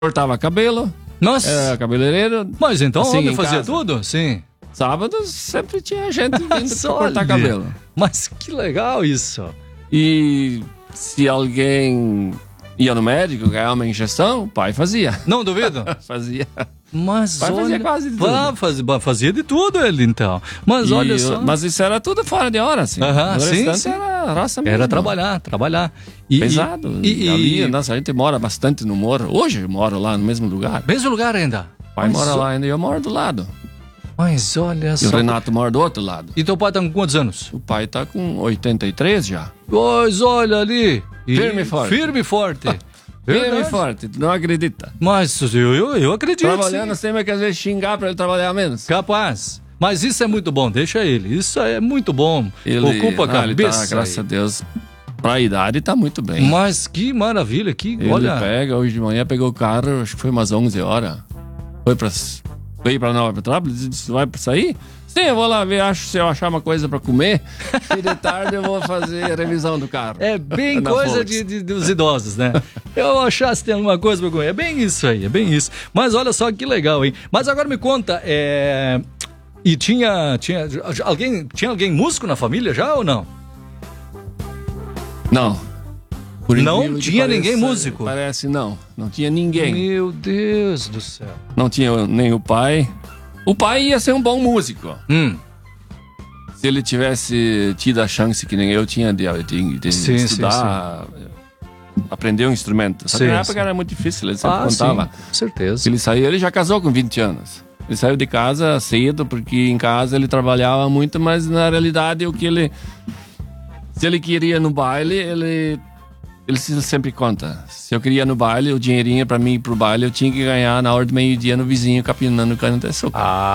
cortava cabelo, Nossa, era cabeleireiro. mas então assim, homem em fazia casa. tudo? Sim. Sábados sempre tinha gente vindo pra Olha. cortar cabelo. Mas que legal isso. E se alguém ia no médico ganhar uma injeção, o pai fazia. Não duvido. Fazia. Mas Vai fazer olha, quase de tudo. Fazia de tudo ele então. Mas E olha só. Mas isso era tudo fora de hora, assim. Aham, O sim, restante sim. era roça mesmo. Era trabalhar. Pesado. E ali, nossa, a gente mora bastante no Morro. Hoje eu moro lá no mesmo lugar. Mesmo lugar ainda. O pai mora lá ainda e eu moro do lado. Mas olha E o só. Renato mora do outro lado. E teu pai tá com quantos anos? O pai tá com 83 já. Pois olha ali. Firme e forte. Firme e forte. Firme e Verdade. forte, tu não acredita. Mas eu acredito. Trabalhando Sim. assim, mas que às vezes xingar pra ele trabalhar menos. Capaz. Mas isso é muito bom, deixa ele. Isso é muito bom. Ocupa a ele cabeça. tá, graças a aí. Deus, pra idade tá muito bem. Mas que maravilha, Ele olha. pega, hoje de manhã pegou o carro, acho que foi umas 11 horas. Veio pra Nova Petrópolis e disse, vai sair? Sim, eu vou lá ver, se eu achar uma coisa pra comer. E de tarde eu vou fazer a revisão do carro. É bem Na coisa Volks. dos idosos, né? Eu achar se tem alguma coisa pra comer. É bem isso aí, é bem isso. Mas olha só que legal, hein? Mas agora me conta, E tinha alguém músico na família já ou não? Não. Por Não incrível que tinha pareça, ninguém músico? Parece não tinha ninguém. Meu Deus do céu. Não tinha nem o pai. O pai ia ser um bom músico. Se ele tivesse tido a chance que nem eu tinha de Sim, estudar, aprender um instrumento. Só que Sim, na época sim. era muito difícil, ele sempre contava. Sim, com certeza. Ele saiu, ele já casou com 20 anos. Ele saiu de casa cedo, porque em casa ele trabalhava muito, mas na realidade se ele queria ir no baile, ele sempre conta. Se eu queria ir no baile, o dinheirinho pra mim ir pro baile, eu tinha que ganhar na hora do meio-dia no vizinho, capinando cana de açúcar.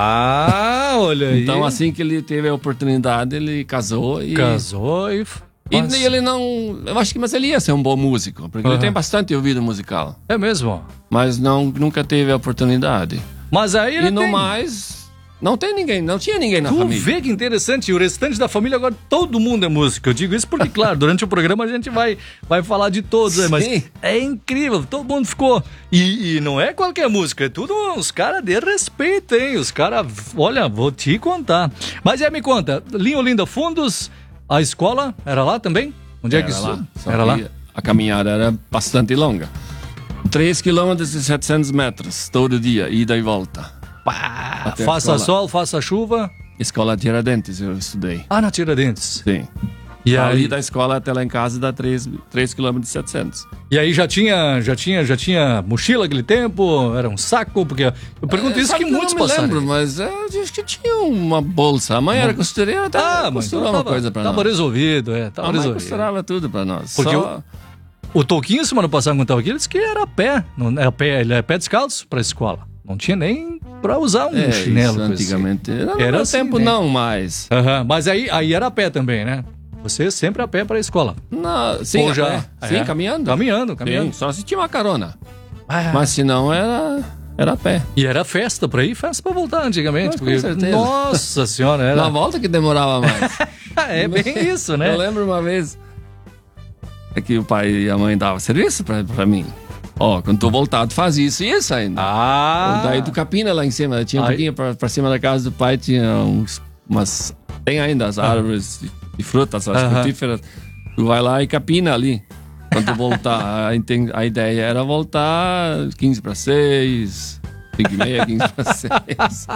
Olha aí. Então, assim que ele teve a oportunidade, ele casou e... Casou e... E ele não... Eu acho que mas ele ia ser um bom músico, porque ele tem bastante ouvido musical. É mesmo? Mas nunca teve a oportunidade. Mas aí E no mais, não tinha ninguém na família. Vê que interessante, o restante da família agora todo mundo é músico. Eu digo isso porque, claro, durante o programa a gente vai falar de todos, né? Mas Sim. é incrível, todo mundo ficou. E não é qualquer música, é tudo uns caras de respeito, hein? Os caras, olha, vou te contar. Mas aí me conta, Linha Olinda Fundos, a escola era lá também? Onde é que isso? lá. Só Era que lá? A caminhada era bastante longa. 3 quilômetros e 700 metros todo dia, ida e volta. Pá, Até a faça escola. sol, faça chuva. Escola Tiradentes eu estudei. Ah, na Tiradentes. Sim. E Ali aí, da escola até lá em casa dá 3 km e 700. e aí já tinha mochila aquele tempo? Era um saco? Porque eu pergunto isso Sabe que eu muitos não me passaram. lembro, mas eu acho que tinha uma bolsa. A mãe era costureira, até Ah, mas costurou uma coisa pra tava nós. resolvido, A tava mãe resolvido. costurava tudo pra nós. Porque Só... O Toquinho, semana passada, quando tava aqui, ele disse que era a pé. Não, é a pé, ele é pé descalço pra escola. Não tinha nem pra usar um chinelo. isso coisa antigamente. assim. Não, Era no assim, tempo né? não mais. Aham, mas aí era a pé também, né? Você sempre a pé pra escola. Não, sim, Ou a já? pé. Sim, É. caminhando. Caminhando. Sim, só se tinha uma carona. Ah, Mas se não, era a pé. E era festa pra ir, festa pra voltar antigamente. Mas com Porque, certeza. nossa senhora, era... Na volta que demorava mais. É bem isso, né? Eu lembro uma vez que o pai e a mãe davam serviço pra mim. Ó, quando tu voltado, faz isso e isso ainda. Ah! Daí do Capina lá em cima, tinha um pouquinho pra cima da casa do pai, tinha umas... Tem ainda as árvores de frutas, as frutíferas. Tu vai lá e capina ali. Quando tu voltar, a ideia era voltar 15 para 6, 5 e meia, 15 para 6.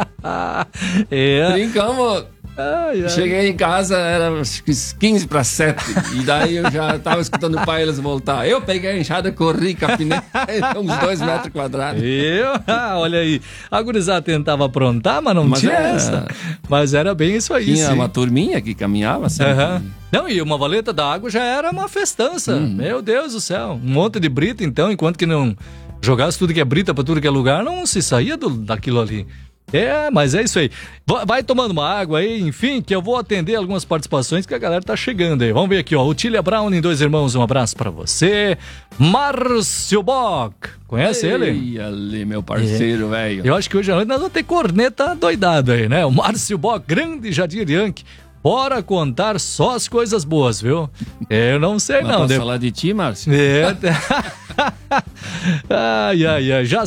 É. Brincamos. Ai, ai. Cheguei em casa, era acho que 15 para 7. E daí eu já tava escutando o pai e eles voltar. Eu peguei a enxada, corri, capinei uns 2 metros quadrados. Olha aí. A gurizada tentava aprontar, mas não tinha essa. Mas era bem isso aí, Tinha sim. uma turminha que caminhava assim. Aham. Não, e uma valeta da água já era uma festança. Meu Deus do céu. Um monte de brita, então, enquanto que não jogasse tudo que é brita pra tudo que é lugar, não se saía daquilo ali. É, mas é isso aí. Vai tomando uma água aí, enfim, que eu vou atender algumas participações que a galera tá chegando aí. Vamos ver aqui, ó. Otília Brown em Dois Irmãos, um abraço pra você. Márcio Bock, conhece ele? Ei, ali, meu parceiro, velho. Eu acho que hoje à noite nós vamos ter corneta doidado aí, né? O Márcio Bock, grande Jadir Yankee. Bora contar só as coisas boas, viu? Eu não sei, Mas não. posso falar de ti, Márcio? É. Ai, ai, ai. Já